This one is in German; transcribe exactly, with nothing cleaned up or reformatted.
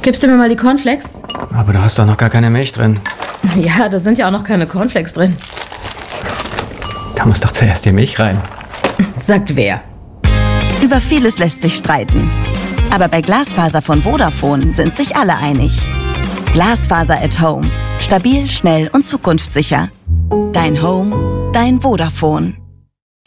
Gibst du mir mal die Cornflakes? Aber da hast doch noch gar keine Milch drin. Ja, da sind ja auch noch keine Cornflakes drin. Da muss doch zuerst die Milch rein. Sagt wer? Über vieles lässt sich streiten. Aber bei Glasfaser von Vodafone sind sich alle einig. Glasfaser at Home. Stabil, schnell und zukunftssicher. Dein Home, dein Vodafone.